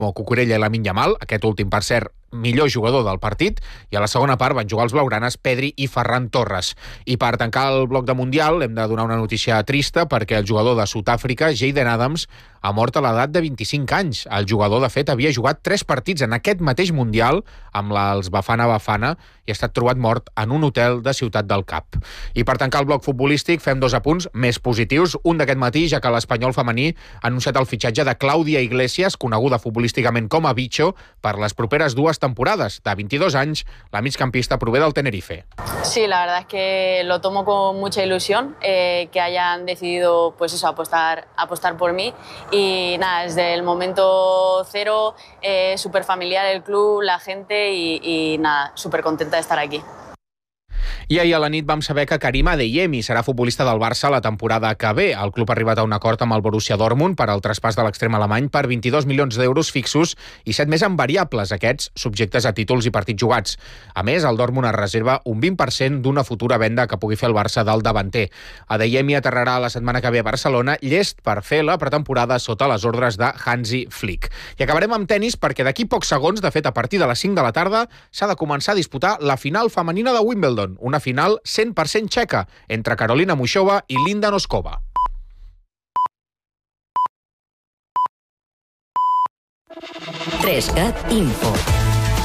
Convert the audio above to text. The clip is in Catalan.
Cucurella i Lamine Yamal, aquest últim, per cert, millor jugador del partit, i a la segona part van jugar els blaugranes Pedri i Ferran Torres. I per tancar el bloc de Mundial hem de donar una notícia trista perquè el jugador de Sud-àfrica, Jayden Adams, ha mort a l'edat de 25 anys. El jugador, de fet, havia jugat 3 partits en aquest mateix Mundial amb els Bafana Bafana i ha estat trobat mort en un hotel de Ciutat del Cap. I per tancar el bloc futbolístic fem 2 apunts més positius. Un d'aquest matí, ja que l'Espanyol femení ha anunciat el fitxatge de Clàudia Iglesias, coneguda futbolísticament com a Bicho, per les properes 2 temporades. De 22 anys, la migcampista prové del Tenerife. Sí, la verdad es que lo tomo con mucha ilusión, que hayan decidido pues eso, apostar por mí. Y nada, desde el momento cero, súper familiar el club, la gente y nada, súper contenta de estar aquí. I ahir a la nit vam saber que Karim Adeyemi serà futbolista del Barça la temporada que ve. El club ha arribat a un acord amb el Borussia Dortmund per al traspàs de l'extrem alemany per 22 milions d'euros fixos i 7 més en variables, aquests subjectes a títols i partits jugats. A més, el Dortmund es reserva un 20% d'una futura venda que pugui fer el Barça del davanter. Adeyemi aterrarà la setmana que ve a Barcelona, llest per fer la pretemporada sota les ordres de Hansi Flick. I acabarem amb tenis perquè d'aquí pocs segons, de fet a partir de les 5 de la tarda, s'ha de començar a disputar la final femenina de Wimbledon, una final 100% txeca entre Karolina Mušová i Linda Noskova. Info.